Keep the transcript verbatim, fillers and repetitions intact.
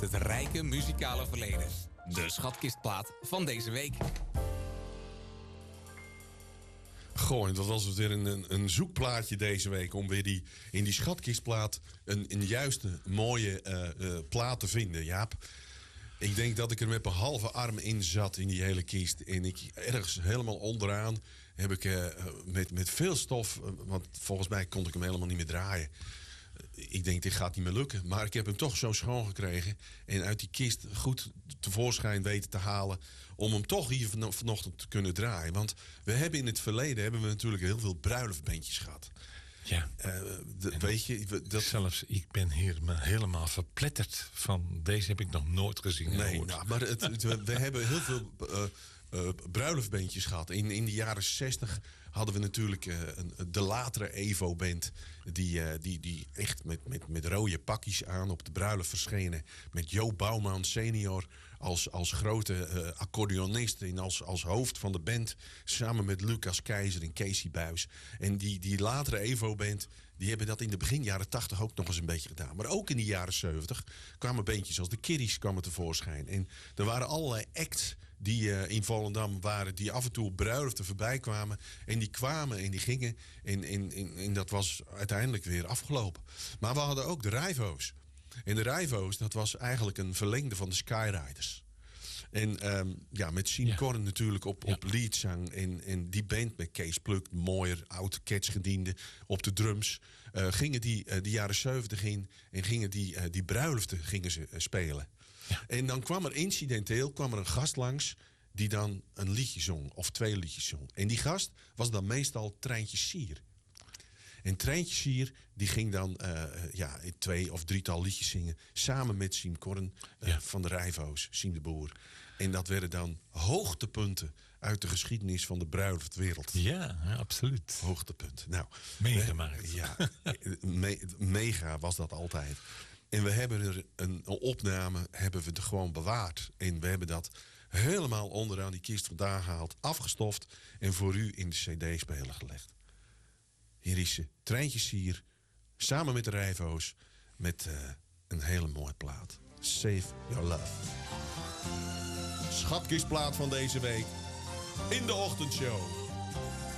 het rijke muzikale verleden. De schatkistplaat van deze week. Goh, en dat was weer een, een, een zoekplaatje deze week om weer die, in die schatkistplaat een, een juiste, mooie uh, uh, plaat te vinden, Jaap. Ik denk dat ik er met mijn halve arm in zat in die hele kist. En ik ergens helemaal onderaan heb ik uh, met, met veel stof, uh, want volgens mij kon ik hem helemaal niet meer draaien. Uh, ik denk, dit gaat niet meer lukken. Maar ik heb hem toch zo schoon gekregen. En uit die kist goed tevoorschijn weten te halen. Om hem toch hier van, vanochtend te kunnen draaien. Want we hebben in het verleden hebben we natuurlijk heel veel bruiloftbandjes gehad. Ja, uh, de, weet je, dat... zelfs ik ben hier helemaal verpletterd van deze heb ik nog nooit gezien. Nee, nou, maar het, het, we, we hebben heel veel uh, uh, bruiloftbandjes gehad. In, in de jaren zestig hadden we natuurlijk uh, een, de latere Evo-band. Die, uh, die, die echt met, met, met rode pakjes aan op de bruiloft verschenen. Met Jo Bouwman senior als, als grote uh, accordeonist en als, als hoofd van de band. Samen met Lucas Keizer en Casey Buijs. En die, die latere Evo-band, die hebben dat in de begin jaren tachtig ook nog eens een beetje gedaan. Maar ook in de jaren zeventig kwamen bandjes als de Kiddies kwamen tevoorschijn. En er waren allerlei acts die uh, in Volendam waren, die af en toe op bruiloften voorbij kwamen. En die kwamen en die gingen. En, en, en, en dat was uiteindelijk weer afgelopen. Maar we hadden ook de Rijvo's. En de Rijvo's, dat was eigenlijk een verlengde van de Skyriders. En um, ja, met Siem Ja. Korn natuurlijk op, Ja. op leadzang. En, en die band met Kees Pluk, mooier, oud catchgediende op de drums. Uh, gingen die uh, de jaren zeventig in en gingen die, uh, die bruiloften gingen ze uh, spelen. Ja. En dan kwam er incidenteel kwam er een gast langs die dan een liedje zong. Of twee liedjes zong. En die gast was dan meestal Treintje Sier. En Treintje Sier die ging dan uh, ja, twee of drietal liedjes zingen. Samen met Siem Korn uh, Ja. van de Rijvo's, Siem de Boer. En dat werden dan hoogtepunten uit de geschiedenis van de bruiloftwereld. Ja, ja, absoluut. Hoogtepunt. Nou, Meegemaakt. we- Ja, me, mega was dat altijd. En we hebben er een, een opname hebben we er gewoon bewaard. En we hebben dat helemaal onderaan die kist vandaan gehaald, afgestoft en voor u in de cd-speler gelegd. Hier is ze, Treintje Sier, samen met de Rijvo's, met uh, een hele mooie plaat. Save Your Love. Schatkistplaat van deze week in de ochtendshow.